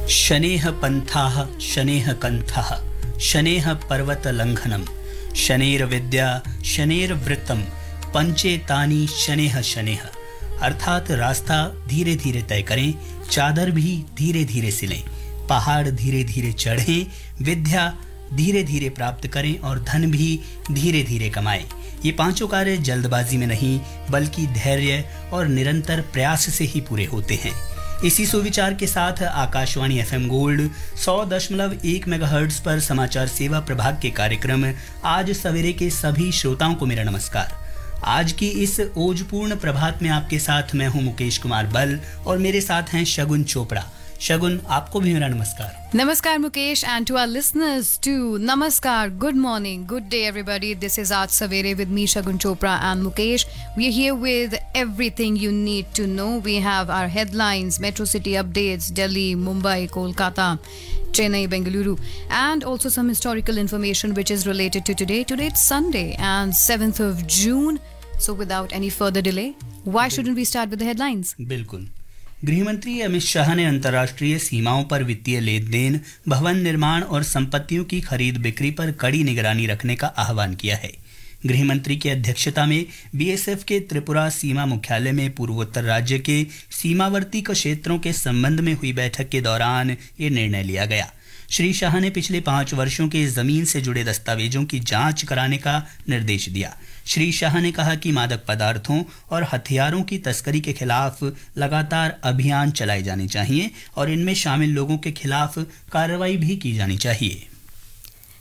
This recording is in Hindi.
शनेः पन्थाः शनेः कन्थः शनेः पर्वतलङ्घनं शनेर्विद्या शनेर्वृत्तं पंचेतानि शनेः शनेः। अर्थात रास्ता धीरे धीरे तय करें, चादर भी धीरे धीरे सिलें, पहाड़ धीरे धीरे चढ़ें, विद्या धीरे धीरे प्राप्त करें और धन भी धीरे धीरे कमाएं। ये पांचों कार्य जल्दबाजी में नहीं बल्कि धैर्य और निरंतर प्रयास से ही पूरे होते हैं। इसी सुविचार के साथ आकाशवाणी एफएम गोल्ड 100.1 मेगाहर्ट्ज पर समाचार सेवा प्रभाग के कार्यक्रम आज सवेरे के सभी श्रोताओं को मेरा नमस्कार। आज की इस ओजपूर्ण प्रभात में आपके साथ मैं हूं मुकेश कुमार बल और मेरे साथ हैं शगुन चोपड़ा। शगुन, आपको भी मेरा नमस्कार। Namaskar Mukesh, and to our listeners too. Namaskar, good morning, good day everybody. This is Aaj Savere with me Shagun Chopra and Mukesh. We are here with everything you need to know. We have our headlines, Metro City updates, Delhi, Mumbai, Kolkata, Chennai, Bengaluru, and also some historical information which is related to today. Today it's Sunday and 7th of June. So without any further delay, why shouldn't we start with the headlines? बिल्कुल। गृहमंत्री अमित शाह ने अंतर्राष्ट्रीय सीमाओं पर वित्तीय लेन देन, भवन निर्माण और संपत्तियों की खरीद बिक्री पर कड़ी निगरानी रखने का आह्वान किया है। गृहमंत्री की अध्यक्षता में बीएसएफ के त्रिपुरा सीमा मुख्यालय में पूर्वोत्तर राज्य के सीमावर्ती क्षेत्रों के संबंध में हुई बैठक के दौरान ये निर्णय लिया गया। श्री शाह ने पिछले 5 वर्षों के जमीन से जुड़े दस्तावेजों की जांच कराने का निर्देश दिया। श्री शाह ने कहा कि मादक पदार्थों और हथियारों की तस्करी के खिलाफ लगातार अभियान चलाए जाने चाहिए और इनमें शामिल लोगों के खिलाफ कार्रवाई भी की जानी चाहिए।